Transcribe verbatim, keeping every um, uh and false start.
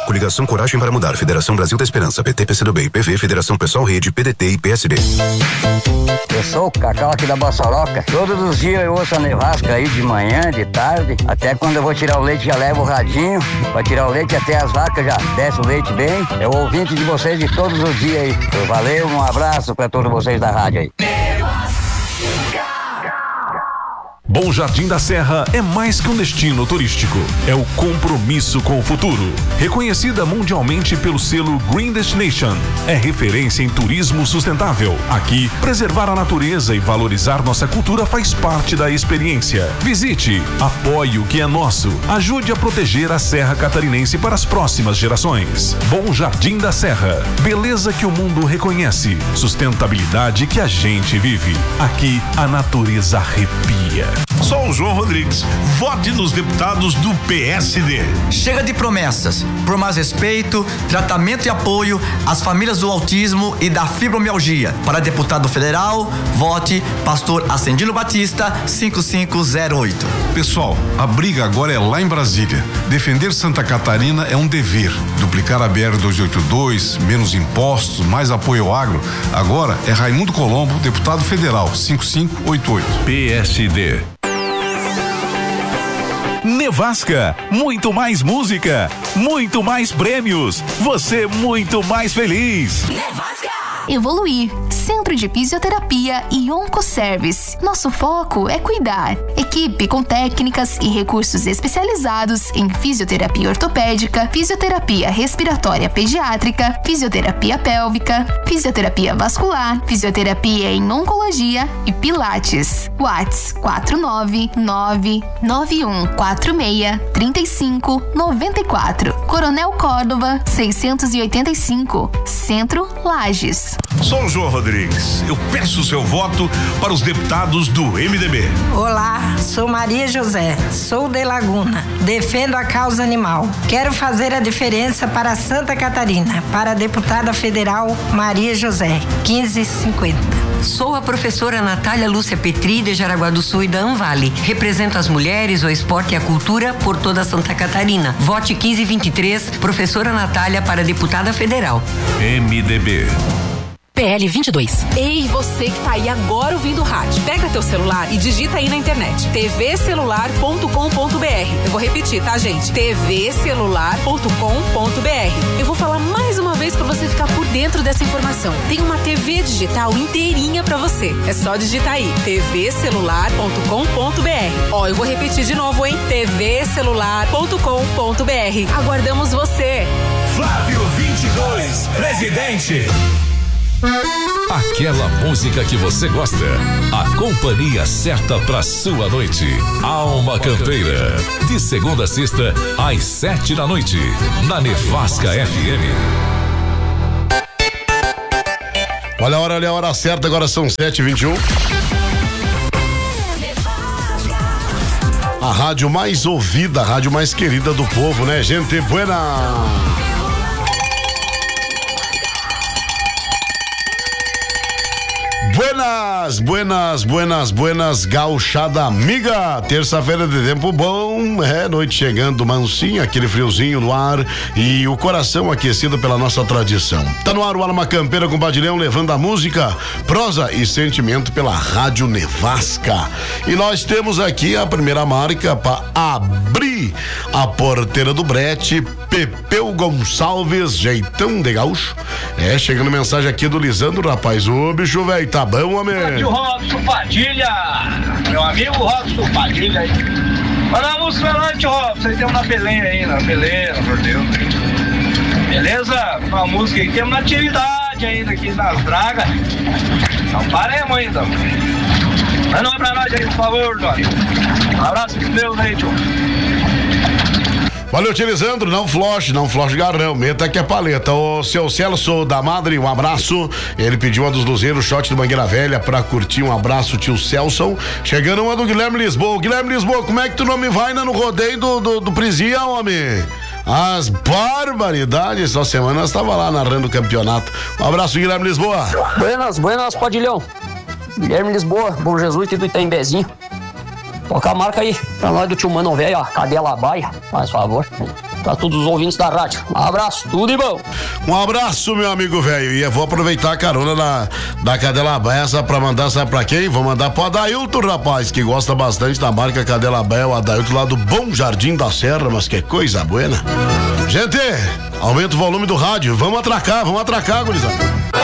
Coligação Coragem para Mudar, Federação Brasil da Esperança, P T, P C do B, P V, Federação Pessoal Rede, P D T e P S B. Eu sou o Cacau aqui da Bossoroca. Todos os dias eu ouço a Nevasca aí de manhã, de tarde. Até quando eu vou tirar o leite já levo o radinho. Pra tirar o leite até as vacas já desce o leite bem. É o ouvinte de vocês de todos os dias aí. Valeu, um abraço pra todos vocês da rádio aí. Bom Jardim da Serra é mais que um destino turístico, é o compromisso com o futuro. Reconhecida mundialmente pelo selo Green Destination, é referência em turismo sustentável. Aqui, preservar a natureza e valorizar nossa cultura faz parte da experiência. Visite, apoie o que é nosso, ajude a proteger a Serra Catarinense para as próximas gerações. Bom Jardim da Serra, beleza que o mundo reconhece, sustentabilidade que a gente vive. Aqui, a natureza arrepia. Sou o João Rodrigues. Vote nos deputados do P S D. Chega de promessas. Por mais respeito, tratamento e apoio às famílias do autismo e da fibromialgia. Para deputado federal, vote Pastor Ascendino Batista, cinco cinco zero oito. Pessoal, a briga agora é lá em Brasília. Defender Santa Catarina é um dever. Duplicar a B R duzentos e oitenta e dois, menos impostos, mais apoio ao agro. Agora é Raimundo Colombo, deputado federal, cinco cinco oito oito. P S D. Nevasca, muito mais música, muito mais prêmios, você muito mais feliz. Nevasca! Evoluir, Centro de Fisioterapia e Oncoservice. Nosso foco é cuidar. Equipe com técnicas e recursos especializados em fisioterapia ortopédica, fisioterapia respiratória pediátrica, fisioterapia pélvica, fisioterapia vascular, fisioterapia em oncologia e pilates. WhatsApp quatro nove nove nove um quatro seis três cinco nove quatro. Coronel Córdova seiscentos e oitenta e cinco. Centro Lages. Sou o João Rodrigues. Eu peço o seu voto para os deputados do M D B. Olá, sou Maria José, sou de Laguna. Defendo a causa animal. Quero fazer a diferença para Santa Catarina. Para a deputada federal Maria José, quinze cinquenta. Sou a professora Natália Lúcia Petri, de Jaraguá do Sul e da Anvale. Represento as mulheres, o esporte e a cultura por toda Santa Catarina. Vote quinze vinte e três, professora Natália para deputada federal. M D B. P L vinte e dois. Ei, você que tá aí agora ouvindo o rádio. Pega teu celular e digita aí na internet t v celular ponto com ponto b r. Eu vou repetir, tá, gente? t v celular ponto com ponto b r. Eu vou falar mais uma vez pra você ficar por dentro dessa informação. Tem uma T V digital inteirinha pra você. É só digitar aí t v celular ponto com ponto b r. Ó, eu vou repetir de novo, hein? t v celular ponto com ponto b r. Aguardamos você. Flávio vinte e dois, presidente. Aquela música que você gosta. A companhia certa pra sua noite. Alma Campeira. De segunda a sexta, às sete da noite. Na Nevasca F M. Olha a hora, olha a hora certa. Agora são sete e vinte e um. A rádio mais ouvida, a rádio mais querida do povo, né, gente? Buena! Buenas, buenas, buenas, buenas, gauchada amiga. Terça-feira de tempo bom, é, noite chegando mansinho, aquele friozinho no ar e o coração aquecido pela nossa tradição. Tá no ar o Alma Campeira com Badilhão, levando a música, prosa e sentimento pela Rádio Nevasca. E nós temos aqui a primeira marca para abrir a porteira do brete, Pepeu Gonçalves, jeitão de gaúcho. É, chegando mensagem aqui do Lisandro, rapaz, ô bicho velho, tá bom, homem? Aqui o Robson Padilha, meu amigo Robson Padilha aí. Manda uma música pra nós, tio Robson, aí temos na Belém aí, na Belém, por Deus. Beleza? Uma música aí, temos uma atividade ainda aqui nas dragas. Não paremos ainda. Manda uma pra nós aí, por favor, Dória. Um abraço pro Deus aí, tio. Valeu, tio Lisandro, não floche, não floche garrão, meta que é paleta. O seu Celso da Madre, um abraço. Ele pediu uma dos luzeiros, shot do Mangueira Velha pra curtir. Um abraço, tio Celso. Chegando uma do Guilherme Lisboa. Guilherme Lisboa, como é que tu não me vai no rodeio do, do, do Prisia, homem? As barbaridades, essa semana nós tava lá narrando o campeonato. Um abraço, Guilherme Lisboa. Buenas, buenas, Padilhão. Guilherme Lisboa, Bom Jesus e do Itembezinho. Toca a marca aí, pra nós do tio Mano Velho, ó, cadela baia, faz favor. pra todos os ouvintes da rádio. Um abraço, tudo de bom. Um abraço, meu amigo velho. E eu vou aproveitar a carona da, da Cadela Bessa pra mandar, sabe pra quem? Vou mandar pro Adailton, rapaz, que gosta bastante da marca Cadela Bessa, o Adailton lá do Bom Jardim da Serra, mas que coisa buena. Gente, aumenta o volume do rádio. Vamos atracar, vamos atracar, gurizada.